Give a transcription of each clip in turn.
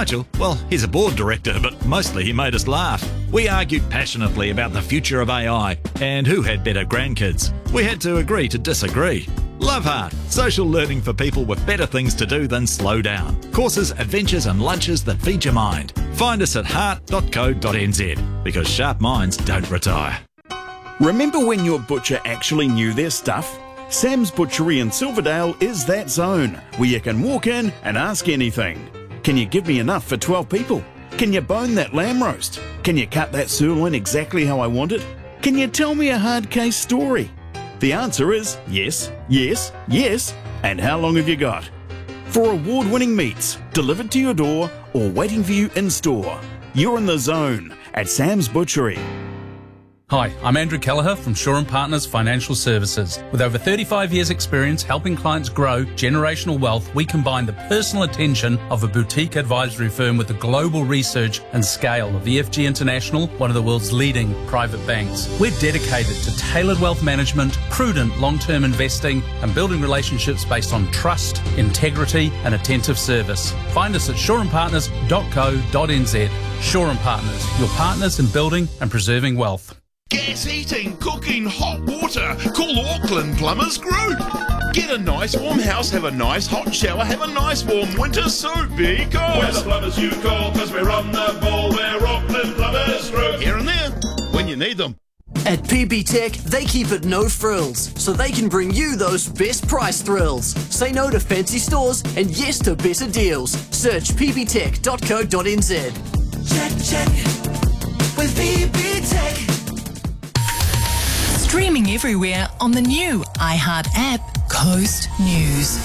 Nigel, well, he's a board director, but mostly he made us laugh. We argued passionately about the future of AI and who had better grandkids. We had to agree to disagree. Love Heart, social learning for people with better things to do than slow down. Courses, adventures and lunches that feed your mind. Find us at heart.co.nz, because sharp minds don't retire. Remember when your butcher actually knew their stuff? Sam's Butchery in Silverdale is that zone where you can walk in and ask anything. Can you give me enough for 12 people? Can you bone that lamb roast? Can you cut that sirloin exactly how I want it? Can you tell me a hard case story? The answer is yes, yes, yes. And how long have you got? For award-winning meats delivered to your door or waiting for you in store, you're in the zone at Sam's Butchery. Hi, I'm Andrew Kelleher from Shaw & Partners Financial Services. With over 35 years' experience helping clients grow generational wealth, we combine the personal attention of a boutique advisory firm with the global research and scale of EFG International, one of the world's leading private banks. We're dedicated to tailored wealth management, prudent long-term investing, and building relationships based on trust, integrity, and attentive service. Find us at shawandpartners.co.nz. Shaw & Partners, your partners in building and preserving wealth. Gas heating, cooking, hot water. Call Auckland Plumbers Group. Get a nice warm house, have a nice hot shower, have a nice warm winter soup, because we're the plumbers you call, because we're on the ball. We're Auckland Plumbers Group. Here and there, when you need them. At PB Tech, they keep it no frills, so they can bring you those best price thrills. Say no to fancy stores and yes to better deals. Search pbtech.co.nz. Check with PB Tech. Streaming everywhere on the new iHeart app, Coast News.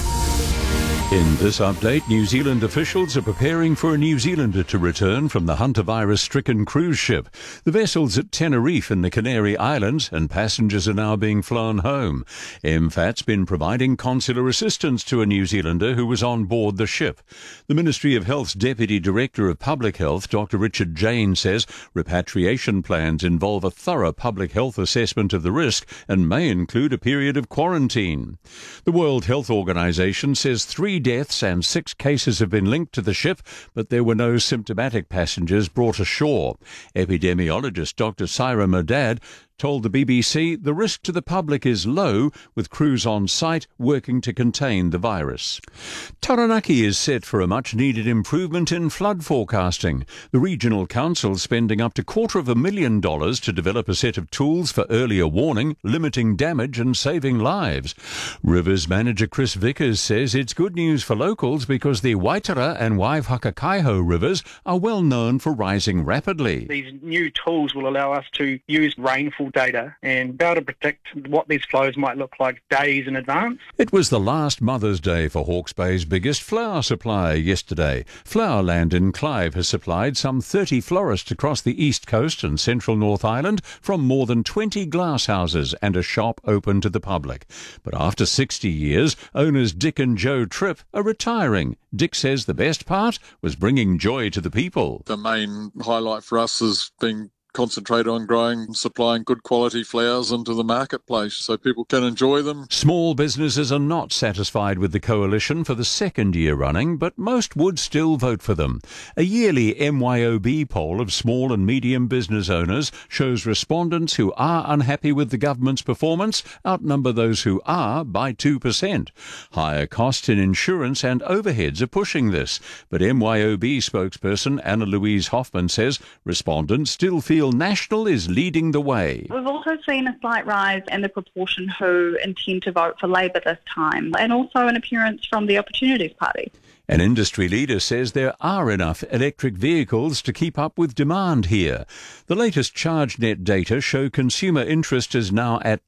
In this update, New Zealand officials are preparing for a New Zealander to return from the Hunter virus-stricken cruise ship. The vessel's at Tenerife in the Canary Islands, and passengers are now being flown home. MFAT's been providing consular assistance to a New Zealander who was on board the ship. The Ministry of Health's Deputy Director of Public Health, Dr. Richard Jane, says repatriation plans involve a thorough public health assessment of the risk and may include a period of quarantine. The World Health Organization says 3 deaths and 6 cases have been linked to the ship, but there were no symptomatic passengers brought ashore. Epidemiologist Dr. Syra Modad told the BBC the risk to the public is low, with crews on site working to contain the virus. Taranaki is set for a much-needed improvement in flood forecasting. The Regional Council spending up to $250,000 to develop a set of tools for earlier warning, limiting damage and saving lives. Rivers manager Chris Vickers says it's good news for locals because the Waitara and Waihakakaiho rivers are well known for rising rapidly. These new tools will allow us to use rainfall data and be able to predict what these flows might look like days in advance. It was the last Mother's Day for Hawke's Bay's biggest flower supplier yesterday. Flowerland in Clive has supplied some 30 florists across the east coast and central North Island from more than 20 glasshouses and a shop open to the public. But after 60 years, owners Dick and Joe Tripp are retiring. Dick says the best part was bringing joy to the people. The main highlight for us has been concentrate on growing, supplying good quality flowers into the marketplace so people can enjoy them. Small businesses are not satisfied with the coalition for the second year running, but most would still vote for them. A yearly MYOB poll of small and medium business owners shows respondents who are unhappy with the government's performance outnumber those who are by 2%. Higher costs in insurance and overheads are pushing this, but MYOB spokesperson Anna Louise Hoffman says respondents still feel National is leading the way. We've also seen a slight rise in the proportion who intend to vote for Labour this time, and also an appearance from the Opportunities Party. An industry leader says there are enough electric vehicles to keep up with demand here. The latest ChargeNet data show consumer interest is now at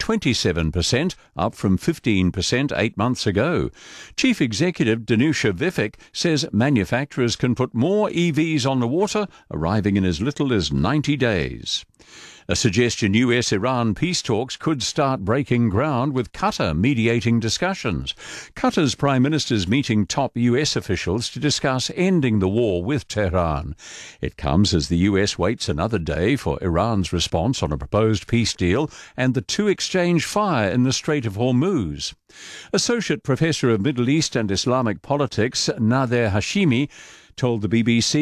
27%, up from 15% 8 months ago. Chief Executive Danusha Vivek says manufacturers can put more EVs on the water, arriving in as little as 90 days. A suggestion US-Iran peace talks could start breaking ground with Qatar mediating discussions. Qatar's Prime Minister's meeting top US officials to discuss ending the war with Tehran. It comes as the US waits another day for Iran's response on a proposed peace deal and the two exchange fire in the Strait of Hormuz. Associate Professor of Middle East and Islamic Politics Nader Hashimi told the BBC